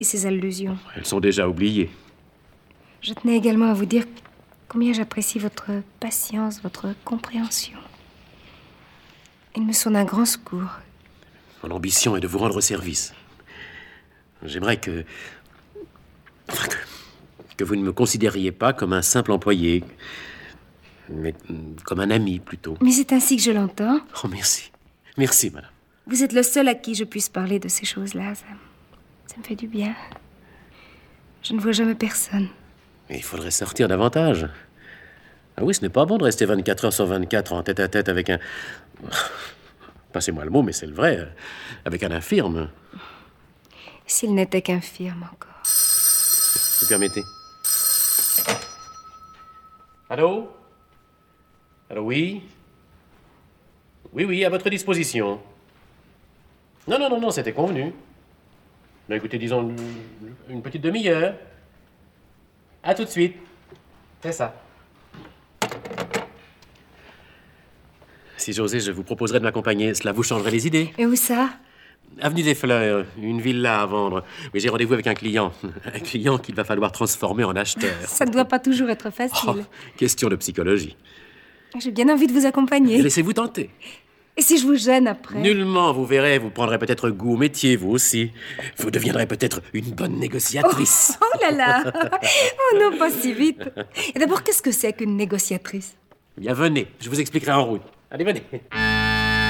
et ces allusions. Elles sont déjà oubliées. Je tenais également à vous dire combien j'apprécie votre patience, votre compréhension. Ils me sont d'un grand secours. Mon ambition est de vous rendre service. J'aimerais que vous ne me considériez pas comme un simple employé, mais comme un ami, plutôt. Mais c'est ainsi que je l'entends. Oh, merci. Merci, madame. Vous êtes le seul à qui je puisse parler de ces choses-là. Ça me fait du bien. Je ne vois jamais personne. Mais il faudrait sortir davantage. Ah oui, ce n'est pas bon de rester 24 heures sur 24 en tête-à-tête avec un... Passez-moi le mot, mais c'est le vrai. Avec un infirme. S'il n'était qu'infirme encore. Vous permettez? Allô? Allô, oui? Oui, à votre disposition. Non, c'était convenu. Ben, écoutez, disons une petite demi-heure. À tout de suite. C'est ça. Si j'osais, je vous proposerais de m'accompagner. Cela vous changerait les idées. Et où ça? Avenue des Fleurs, une villa à vendre. Mais j'ai rendez-vous avec un client. Un client qu'il va falloir transformer en acheteur. Ça ne doit pas toujours être facile. Oh, question de psychologie. J'ai bien envie de vous accompagner. Laissez-vous tenter. Et si je vous gêne après? Nullement, vous verrez, vous prendrez peut-être goût au métier, vous aussi. Vous deviendrez peut-être une bonne négociatrice. Oh là là! Oh non, pas si vite. Et d'abord, qu'est-ce que c'est qu'une négociatrice? Bien, venez, je vous expliquerai en route. Allez, venez.